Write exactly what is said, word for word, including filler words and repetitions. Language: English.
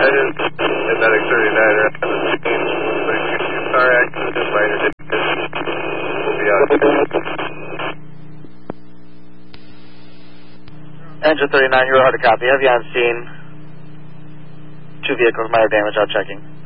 is Medic thirty-nine on the scene. Car accident, minor damage. We'll be out. Engine thirty-nine, you're hard to copy. Have you on scene? Two vehicles, minor damage, out checking.